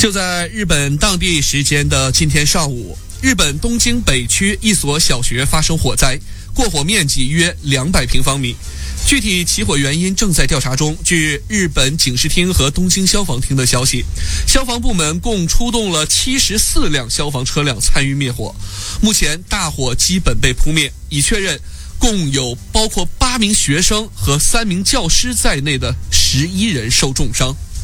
就在日本当地时间的今天上午，日本东京北区一所小学发生火灾，过火面积约200平方米。具体起火原因正在调查中。据日本警视厅和东京消防厅的消息，消防部门共出动了74辆消防车辆参与灭火。目前大火基本被扑灭，已确认共有包括8名学生和3名教师在内的11人受重伤。